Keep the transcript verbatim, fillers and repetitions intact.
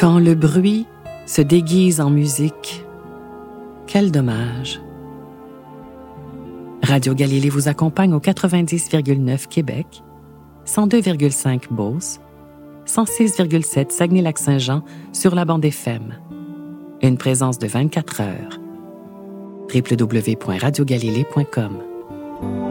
Quand le bruit se déguise en musique, quel dommage. Radio Galilée vous accompagne au quatre-vingt-dix virgule neuf Québec, cent deux virgule cinq Beauce, cent six virgule sept Saguenay-Lac-Saint-Jean sur la bande F M. Une présence de vingt-quatre heures. w w w point radio galilée point com